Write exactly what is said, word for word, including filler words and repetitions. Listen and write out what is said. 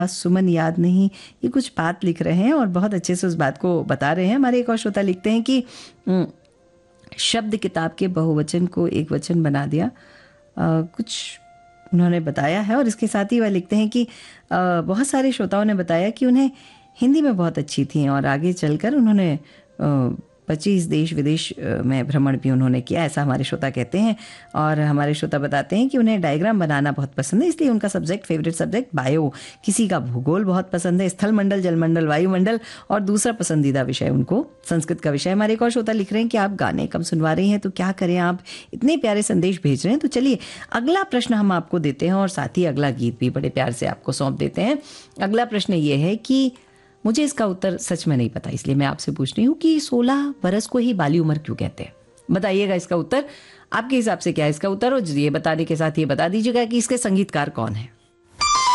सुमन याद नहीं, ये कुछ बात लिख रहे हैं और बहुत अच्छे से उस बात को बता रहे हैं। हमारे एक और श्रोता लिखते हैं कि उम, शब्द किताब के बहुवचन को एक वचन बना दिया। अ, कुछ उन्होंने बताया है और इसके साथ ही वह लिखते हैं कि अ, बहुत सारे श्रोताओं ने बताया कि उन्हें हिंदी में बहुत अच्छी थी और आगे चलकर उन्होंने पच्चीस देश विदेश अ, में भ्रमण भी उन्होंने किया, ऐसा हमारे श्रोता कहते हैं। और हमारे श्रोता बताते हैं कि उन्हें डायग्राम बनाना बहुत पसंद है, इसलिए उनका सब्जेक्ट फेवरेट सब्जेक्ट बायो, किसी का भूगोल बहुत पसंद है, स्थल मंडल, जलमंडल, वायुमंडल, और दूसरा पसंदीदा विषय उनको संस्कृत का विषय। हमारे एक और श्रोता लिख रहे हैं कि आप गाने कम सुनवा रही हैं, तो क्या करें, आप इतने प्यारे संदेश भेज रहे हैं। तो चलिए अगला प्रश्न हम आपको देते हैं और साथ ही अगला गीत भी बड़े प्यार से आपको सौंप देते हैं। अगला प्रश्न ये है कि मुझे इसका उत्तर सच में नहीं पता, इसलिए मैं आपसे पूछ रही हूँ कि सोलह बरस को ही बाली उम्र क्यों कहते हैं? बताइएगा इसका उत्तर, आपके हिसाब से क्या है इसका उत्तर, और ये बताने के साथ ये बता दीजिएगा कि इसके संगीतकार कौन है।